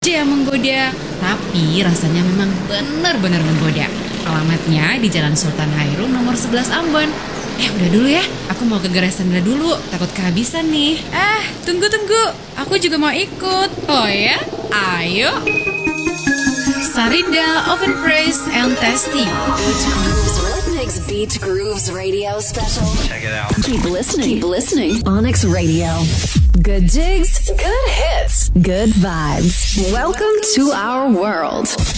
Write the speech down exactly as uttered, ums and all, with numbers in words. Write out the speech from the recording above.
aja yang menggoda. Tapi rasanya memang benar-benar menggoda. Alamatnya di Jalan Sultan Hairun nomor sebelas Ambon. Eh udah dulu ya, aku mau ke Gerai Sandra dulu, takut kehabisan nih. Eh tunggu-tunggu, aku juga mau ikut. Oh ya? Ayo. Sarinda Oven Fresh and Tasty. Beach Grooves Rhythmix Beach Grooves Radio Special. Check it out. Keep listening. Keep listening. Onyx Radio. Good jigs, good hits, good vibes. Welcome to our world.